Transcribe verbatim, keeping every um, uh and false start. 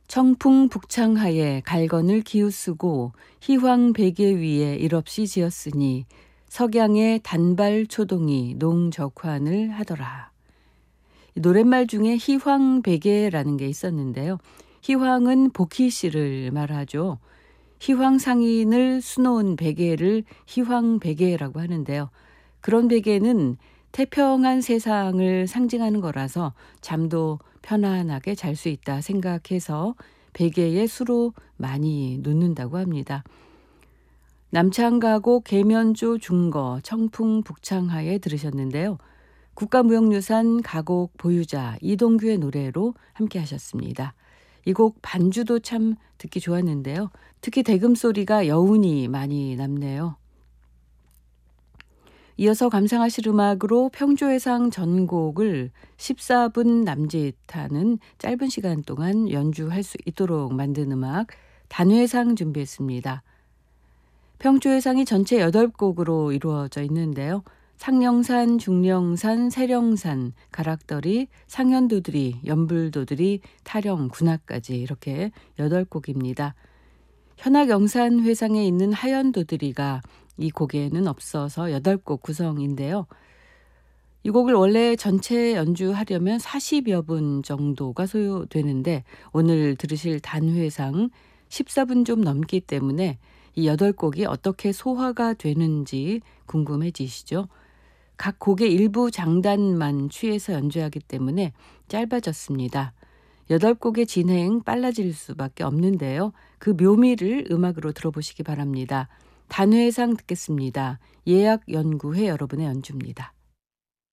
청풍 북창하에 갈건을 기우쓰고 희황 베개 위에 일없이 지었으니 석양의 단발 초동이 농적환을 하더라. 노랫말 중에 희황 베개라는 게 있었는데요. 희황은 복희씨를 말하죠. 희황 상인을 수놓은 베개를 희황 베개라고 하는데요. 그런 베개는 태평한 세상을 상징하는 거라서 잠도 편안하게 잘 수 있다 생각해서 베개에 수로 많이 놓는다고 합니다. 남창가곡 계면조 중거 청풍 북창하에 들으셨는데요. 국가무형유산 가곡 보유자 이동규의 노래로 함께 하셨습니다. 이 곡 반주도 참 듣기 좋았는데요. 특히 대금 소리가 여운이 많이 남네요. 이어서 감상하실 음악으로 평조회상 전곡을 십사 분 남짓하는 짧은 시간 동안 연주할 수 있도록 만든 음악 단회상 준비했습니다. 평조회상이 전체 여덟 곡으로 이루어져 있는데요. 상령산, 중령산, 세령산, 가락더리, 상현도들이, 연불도들이, 타령, 군악까지 이렇게 여덟 곡입니다. 현악영산 회상에 있는 하연도들이가 이 곡에는 없어서 여덟 곡 구성인데요. 이 곡을 원래 전체 연주하려면 사십여 분 정도가 소요되는데 오늘 들으실 단회상 십사 분 좀 넘기 때문에 이 여덟 곡이 어떻게 소화가 되는지 궁금해지시죠? 각 곡의 일부 장단만 취해서 연주하기 때문에 짧아졌습니다. 여덟 곡의 진행 빨라질 수밖에 없는데요. 그 묘미를 음악으로 들어보시기 바랍니다. 단회상 듣겠습니다. 예약연구회 여러분의 연주입니다.